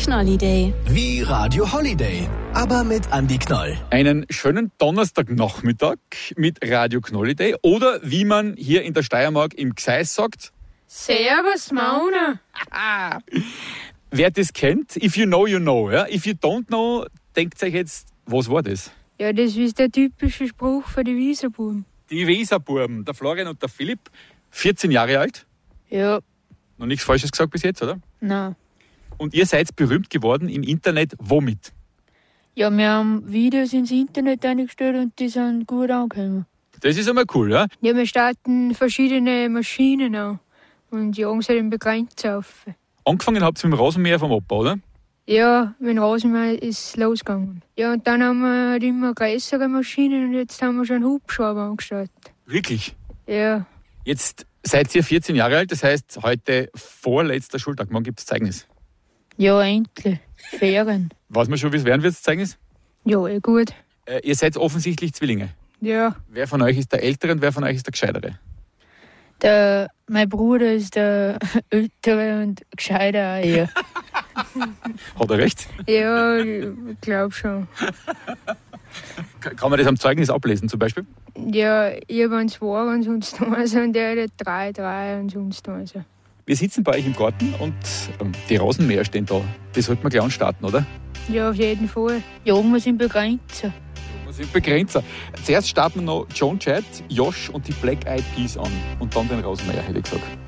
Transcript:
Knolli-Day. Wie Radio Holiday, aber mit Andi Knoll. Einen schönen Donnerstagnachmittag mit Radio Knolli-Day oder wie man hier in der Steiermark im Gseis sagt, Servus, Mauna. wer das kennt, if you know, you know. Ja? If you don't know, denkt euch jetzt, was war das? Ja, das ist der typische Spruch für die Wieserbuben. Die Weserbuben, der Florian und der Philipp, 14 Jahre alt. Ja, Noch nichts Falsches gesagt bis jetzt, oder? nein. Und ihr seid berühmt geworden im Internet. Womit? Ja, wir haben Videos ins Internet eingestellt und die sind gut angekommen. Das ist einmal cool, ja? Ja, wir starten verschiedene Maschinen an und jagen sie den Begrenzer auf. Angefangen habt ihr mit dem Rasenmäher vom Opa, oder? Ja, mit dem Rasenmäher ist es losgegangen. Ja, und dann haben wir halt immer größere Maschinen und jetzt haben wir schon einen Hubschrauber angestartet. Wirklich? Ja, Jetzt seid ihr 14 Jahre alt, das heißt, heute vorletzter Schultag. Wann gibt es Zeugnis? ja, endlich. Ferien. Weiß man schon, wie es werden wird, das Zeugnis? Ja, gut. Ihr seid offensichtlich Zwillinge. Ja, Wer von euch ist der Ältere und wer von euch ist der Gescheitere? mein Bruder ist der Ältere und gescheiter auch eher. Hat er recht? Ja, ich glaube schon. Kann man das am Zeugnis ablesen zum Beispiel? Ja, ich habe einen 2 und sonst eins und der hat 3 und sonst eins. Wir sitzen bei euch im Garten und die Rasenmäher stehen da. Das sollten wir gleich anstarten, oder? Ja, auf jeden Fall. Jagen wir sind Begrenzer. Wir sind Begrenzer. Zuerst starten wir noch John Jett, Josh und die Black Eyed Peas an. Und dann den Rasenmäher, hätte ich gesagt.